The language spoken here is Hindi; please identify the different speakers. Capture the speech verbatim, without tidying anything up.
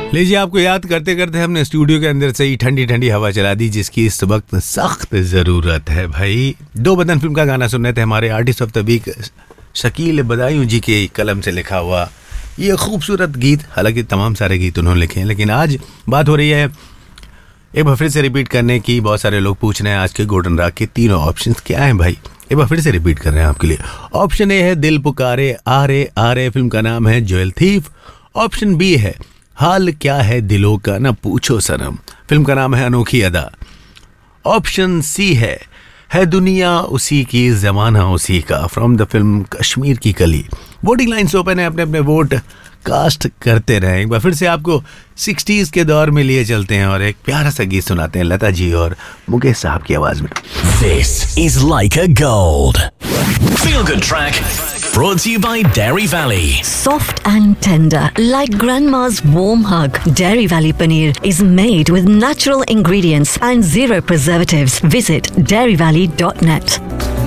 Speaker 1: लीजिए, आपको याद करते करते हमने स्टूडियो के अंदर से ही ठंडी ठंडी हवा चला दी, जिसकी इस वक्त सख्त ज़रूरत है भाई। दो बदन फिल्म का गाना सुन रहे थे, हमारे artist of the week Shakeel Badaun जी के कलम से लिखा हुआ ये खूबसूरत गीत। हालांकि तमाम सारे गीत उन्होंने लिखे हैं, लेकिन आज बात हो रही है एक बार फिर से रिपीट करने की। बहुत सारे लोग पूछ रहे हैं आज के गोल्डन राग के तीनों ऑप्शंस क्या हैं भाई। एक बार फिर से रिपीट कर रहे हैं आपके लिए। ऑप्शन ए है दिल पुकारे आ रे आ रे, फिल्म का नाम है ज्वेल थीफ। ऑप्शन बी है हाल क्या है दिलों का ना पूछो सनम, फिल्म का नाम है अनोखी अदा। ऑप्शन सी है है दुनिया उसी की जमाना उसी का, फ्रॉम द फिल्म कश्मीर की कली। वोटिंग लाइन्स ओपन है, अपने अपने वोट कास्ट करते रहें। एक बार फिर से आपको सिक्सटीज के दौर में लिए चलते हैं और एक प्यारा सा गीत सुनाते हैं लता जी और मुकेश साहब की आवाज में।
Speaker 2: This is Leica Gold. Feel good track. Brought to you by Dairy Valley.
Speaker 3: Soft and tender, like grandma's warm hug. Dairy Valley paneer is made with natural ingredients and zero preservatives. Visit dairy valley dot net.